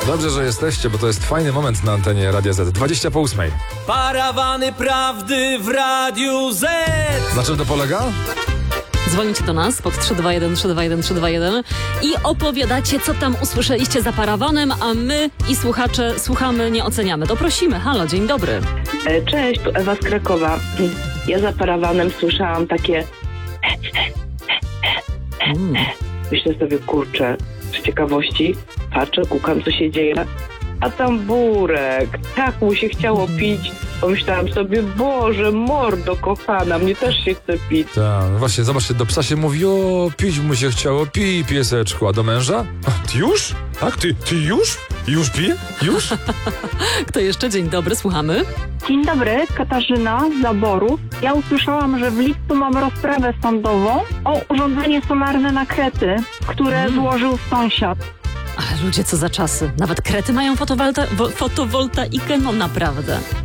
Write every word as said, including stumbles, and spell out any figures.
Dobrze, że jesteście, bo to jest fajny moment na antenie Radia Z. dwadzieścia po ósmej. Parawany prawdy w Radiu Z. Na czym to polega? Dzwonicie do nas pod trzy dwa jeden trzy dwa jeden trzy dwa jeden i opowiadacie, co tam usłyszeliście za parawanem, a my i słuchacze słuchamy, nie oceniamy. To prosimy. Halo, dzień dobry. Cześć, tu Ewa z Krakowa. Ja za parawanem słyszałam takie... Mm. Myślę sobie, kurczę, z ciekawości patrzę, kukam, co się dzieje, a tam Burek. Tak mu się chciało pić. Pomyślałam sobie, Boże, mordo kochana, mnie też się chce pić. Tak, no właśnie, zobaczcie, do psa się mówi, o, pić mu się chciało, pij, pieseczku, a do męża? A, ty już? Tak, ty, ty już? Już pije? Już? Kto jeszcze? Dzień dobry, słuchamy. Dzień dobry, Katarzyna z Zaboru. Ja usłyszałam, że w lipcu mamy rozprawę sądową o urządzenie solarne na Krety, które Mm. złożył sąsiad. Ale ludzie, co za czasy. Nawet Krety mają fotowolta- wo- fotowoltaikę? No naprawdę.